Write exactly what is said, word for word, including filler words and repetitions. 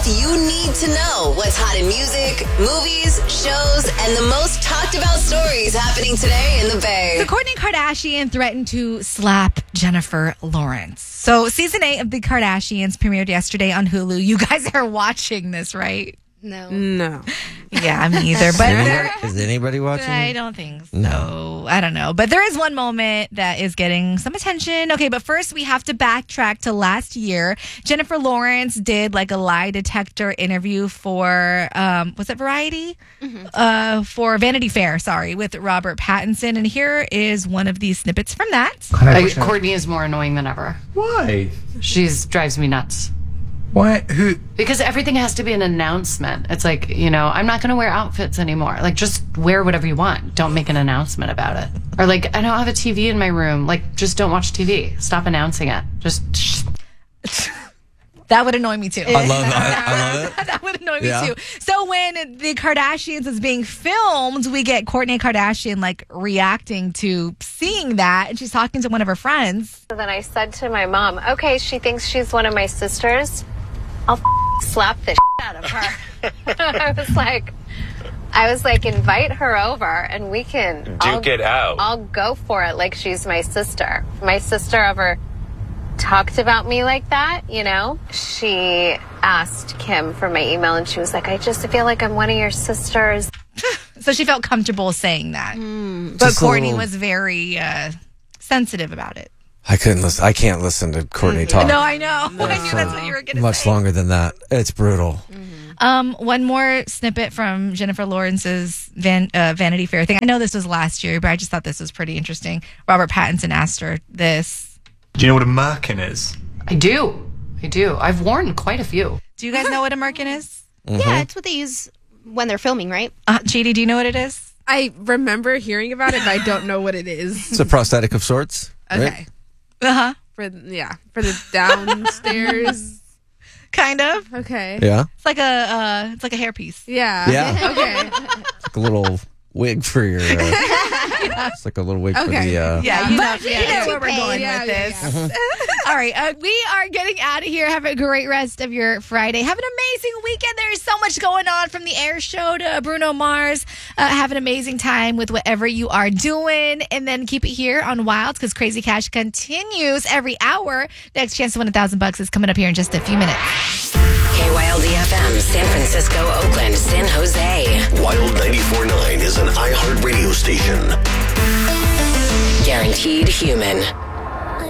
you need to know what's hot in music, movies, shows, and the most talked about stories happening today in the Bay. So Kourtney Kardashian threatened to slap Jennifer Lawrence. So season eight of The Kardashians premiered yesterday on Hulu. You guys are watching this, right? No. No. Yeah, me either. But there, Is anybody watching? I don't think so. No. I don't know. But there is one moment that is getting some attention. Okay, but first we have to backtrack to last year. Jennifer Lawrence did like a lie detector interview for, um, was it Variety? Mm-hmm. Uh, for Vanity Fair, sorry, with Robert Pattinson. And here is one of these snippets from that. I, Kourtney is more annoying than ever. Why? She's drives me nuts. Why? Who? Because everything has to be an announcement. It's like, you know, I'm not going to wear outfits anymore. Like, just wear whatever you want. Don't make an announcement about it. Or like, I don't have a T V in my room. Like, just don't watch T V. Stop announcing it. Just. That would annoy me too. I love I, I love it. That would annoy me Yeah. too. So when The Kardashians is being filmed, we get Kourtney Kardashian like reacting to seeing that, and she's talking to one of her friends. So then I said to my mom, okay, she thinks she's one of my sisters. I'll f- slap the shit out of her. I was like, I was like, invite her over and we can Duke I'll, it out. I'll go for it like she's my sister. My sister ever talked about me like that, you know? She asked Kim for my email and she was like, I just feel like I'm one of your sisters. So she felt comfortable saying that. Mm. But Just a Kourtney little- was very uh, sensitive about it. I couldn't listen. I can't listen to Kourtney talk. No, I know. I knew that's what you were going to say. Much longer than that. It's brutal. Um, one more snippet from Jennifer Lawrence's Van, uh, Vanity Fair thing. I know this was last year, but I just thought this was pretty interesting. Robert Pattinson asked her this. Do you know what a merkin is? I do. I do. I've worn quite a few. Do you guys know what a merkin is? Mm-hmm. Yeah, it's what they use when they're filming, right? Uh, Chidi, do you know what it is? I remember hearing about it, but I don't know what it is. It's a prosthetic of sorts. Okay. Right? Uh-huh. For yeah, for the downstairs. Kind of. Okay. Yeah. It's like a uh, it's like a hairpiece. Yeah. Yeah. Okay. It's like a little wig for your. Uh, It's like a little wig for Okay. the. Uh, Yeah, you know, But, you yeah, know where we're toupee. going Yeah, with yeah, this. yeah. All right, uh, we are getting out of here. Have a great rest of your Friday. Have an amazing weekend. There's so much going on, from the air show to Bruno Mars. Uh, have an amazing time with whatever you are doing, and then keep it here on Wilds, because Crazy Cash continues every hour. Next chance to win a thousand bucks is coming up here in just a few minutes. K Y L D F M, San Francisco, Oakland, San Jose. Wild ninety-four point nine is an iHeart radio station. Guaranteed human.